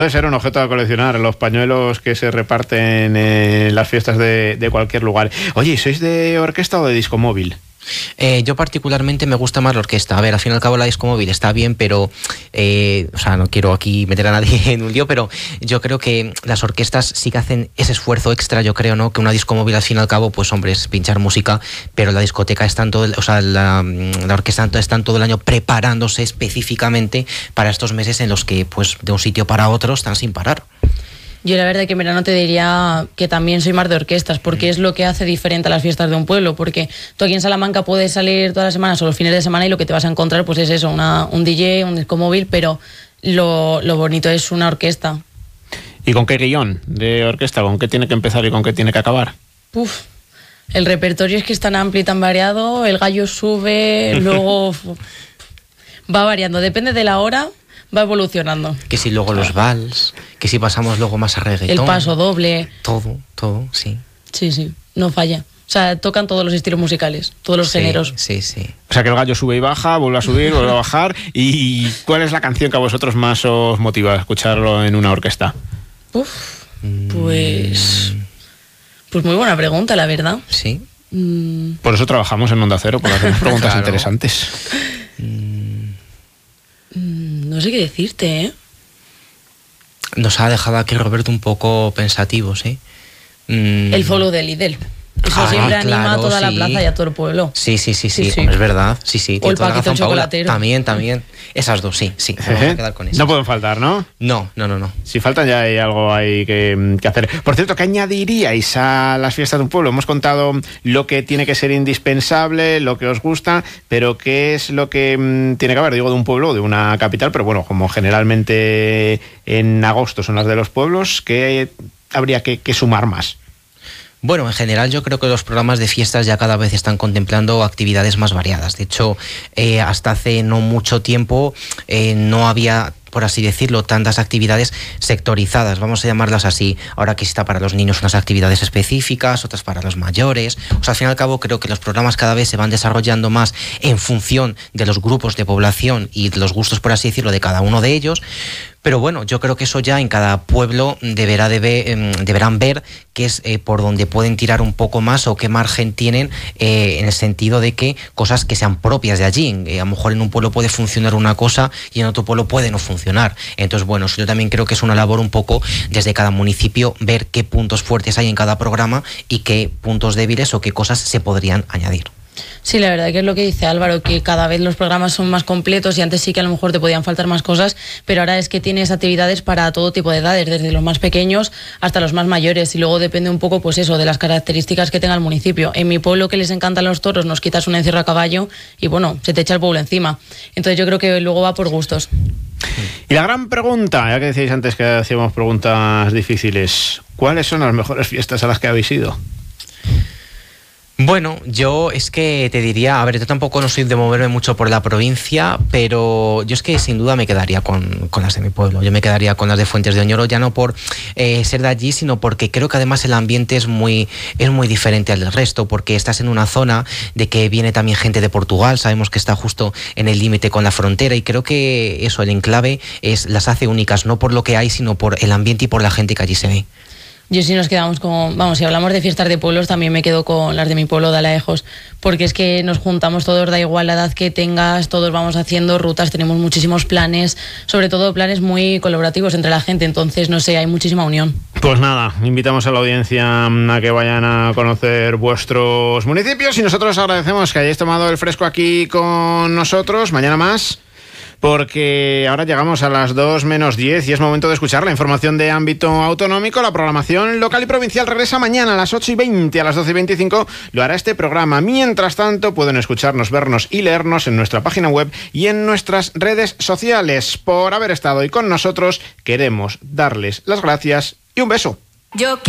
Puede ser un objeto a coleccionar, los pañuelos que se reparten en las fiestas de cualquier lugar. Oye, ¿sois de orquesta o de disco móvil? Yo particularmente me gusta más la orquesta. A ver, al fin y al cabo la disco móvil está bien, pero o sea, no quiero aquí meter a nadie en un lío, pero yo creo que las orquestas sí que hacen ese esfuerzo extra, yo creo, ¿no? Que una disco móvil al fin y al cabo, pues hombre, es pinchar música, pero la discoteca está en todo, o sea, la orquesta está en todo el año preparándose específicamente para estos meses en los que, pues, de un sitio para otro están sin parar. Yo la verdad que en verano te diría que también soy más de orquestas, porque es lo que hace diferente a las fiestas de un pueblo, porque tú aquí en Salamanca puedes salir todas las semanas o los fines de semana y lo que te vas a encontrar pues es eso, un DJ, un disco móvil, pero lo bonito es una orquesta. ¿Y con qué guión de orquesta? ¿Con qué tiene que empezar y con qué tiene que acabar? El repertorio es que es tan amplio y tan variado, el gallo sube, luego va variando, depende de la hora. Va evolucionando. Que si luego los vals, que si pasamos luego más a reggaetón. El paso doble. Todo, sí. Sí, no falla. O sea, tocan todos los estilos musicales, todos los géneros. Sí. O sea, que el gallo sube y baja, vuelve a subir, vuelve a bajar. ¿Y cuál es la canción que a vosotros más os motiva a escucharlo en una orquesta? Pues muy buena pregunta, la verdad. Sí. Por eso trabajamos en Onda Cero, por hacer preguntas interesantes. No sé qué decirte, ¿eh? Nos ha dejado aquí Roberto un poco pensativos, ¿eh? El follow de Lidl. Eso siempre anima a toda la plaza y a todo el pueblo. Sí, es verdad. Sí. O el paquito chocolatero. También. Esas dos, sí. Vamos a quedar con esas. No pueden faltar, ¿no? No. Si faltan ya hay algo ahí que hacer. Por cierto, ¿qué añadiríais a las fiestas de un pueblo? Hemos contado lo que tiene que ser indispensable, lo que os gusta, pero ¿qué es lo que tiene que haber? Digo, de un pueblo o de una capital, pero bueno, como generalmente en agosto son las de los pueblos, ¿qué habría que sumar más? Bueno, en general yo creo que los programas de fiestas ya cada vez están contemplando actividades más variadas. De hecho, hasta hace no mucho tiempo no había, por así decirlo, tantas actividades sectorizadas, vamos a llamarlas así. Ahora que está para los niños unas actividades específicas, otras para los mayores. O sea, al fin y al cabo creo que los programas cada vez se van desarrollando más en función de los grupos de población y de los gustos, por así decirlo, de cada uno de ellos. Pero bueno, yo creo que eso ya en cada pueblo deberán ver qué es por donde pueden tirar un poco más o qué margen tienen en el sentido de que cosas que sean propias de allí. A lo mejor en un pueblo puede funcionar una cosa y en otro pueblo puede no funcionar. Entonces, bueno, yo también creo que es una labor un poco desde cada municipio ver qué puntos fuertes hay en cada programa y qué puntos débiles o qué cosas se podrían añadir. Sí, la verdad que es lo que dice Álvaro, que cada vez los programas son más completos y antes sí que a lo mejor te podían faltar más cosas, pero ahora es que tienes actividades para todo tipo de edades, desde los más pequeños hasta los más mayores, y luego depende un poco, pues eso, de las características que tenga el municipio. En mi pueblo, que les encantan los toros, nos quitas un encierro a caballo y bueno, se te echa el pueblo encima. Entonces yo creo que luego va por gustos. Y la gran pregunta, ya que decíais antes que hacíamos preguntas difíciles, ¿cuáles son las mejores fiestas a las que habéis ido? Bueno, yo es que te diría, a ver, yo tampoco no soy de moverme mucho por la provincia, pero yo es que sin duda me quedaría con las de mi pueblo. Yo me quedaría con las de Fuentes de Oñoro, ya no por ser de allí, sino porque creo que además el ambiente es muy diferente al del resto, porque estás en una zona de que viene también gente de Portugal, sabemos que está justo en el límite con la frontera, y creo que eso, el enclave, las hace únicas, no por lo que hay, sino por el ambiente y por la gente que allí se ve. Yo sí nos quedamos con, si hablamos de fiestas de pueblos, también me quedo con las de mi pueblo de Alaejos, porque es que nos juntamos todos, da igual la edad que tengas, todos vamos haciendo rutas, tenemos muchísimos planes, sobre todo planes muy colaborativos entre la gente, entonces no sé, hay muchísima unión. Pues nada, invitamos a la audiencia a que vayan a conocer vuestros municipios y nosotros agradecemos que hayáis tomado el fresco aquí con nosotros. Mañana más, porque ahora llegamos a las 2 menos 10 y es momento de escuchar la información de ámbito autonómico. La programación local y provincial regresa mañana a las 8:20, a las 12:25 lo hará este programa. Mientras tanto, pueden escucharnos, vernos y leernos en nuestra página web y en nuestras redes sociales. Por haber estado hoy con nosotros, queremos darles las gracias y un beso.